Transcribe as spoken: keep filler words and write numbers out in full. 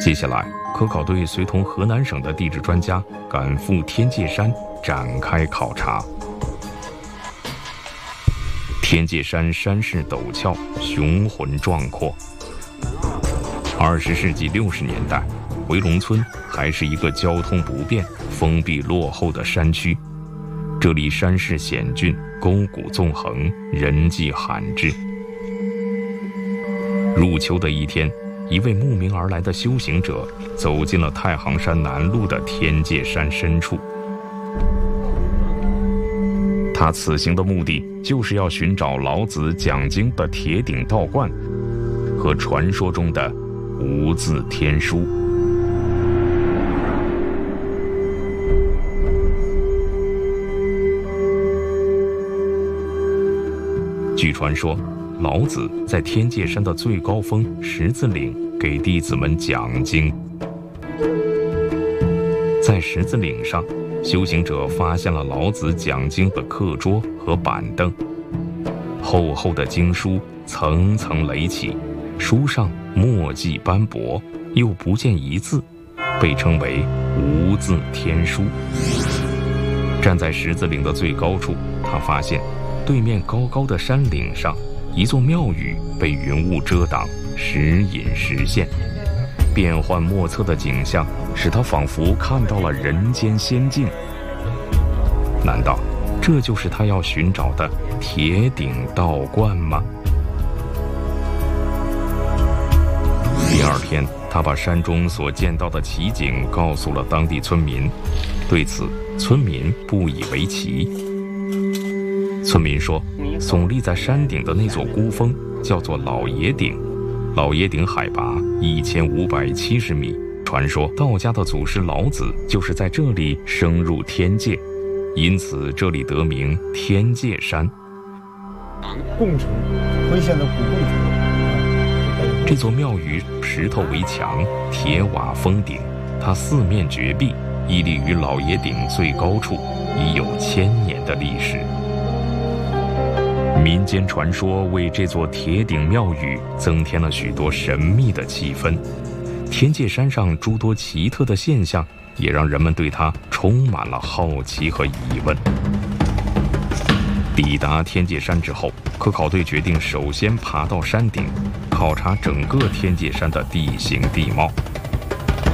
接下来，科考队随同河南省的地质专家赶赴天界山展开考察。天界山山势陡峭，雄浑壮阔。二十世纪六十年代，回龙村还是一个交通不便、封闭落后的山区。这里山势险峻，沟谷纵横，人迹罕至。入秋的一天，一位慕名而来的修行者走进了太行山南麓的天界山深处。他此行的目的就是要寻找老子讲经的铁顶道观和传说中的无字天书。据传说，老子在天界山的最高峰十字岭给弟子们讲经。在十字岭上，修行者发现了老子讲经的课桌和板凳，厚厚的经书层层垒起，书上墨迹斑驳，又不见一字，被称为无字天书。站在十字岭的最高处，他发现对面高高的山岭上，一座庙宇被云雾遮挡，时隐时现，变幻莫测的景象使他仿佛看到了人间仙境。难道这就是他要寻找的铁顶道观吗？第二天，他把山中所见到的奇景告诉了当地村民，对此村民不以为奇。村民说，耸立在山顶的那座孤峰叫做老爷顶，老爷顶海拔一千五百七十米，传说道家的祖师老子就是在这里升入天界，因此这里得名天界山。 共城，徽县的古共城。 这座庙宇石头围墙，铁瓦封顶，它四面绝壁，屹立于老爷顶最高处，已有千年的历史。民间传说为这座铁顶庙宇增添了许多神秘的气氛，天界山上诸多奇特的现象也让人们对它充满了好奇和疑问。抵达天界山之后，科考队决定首先爬到山顶，考察整个天界山的地形地貌。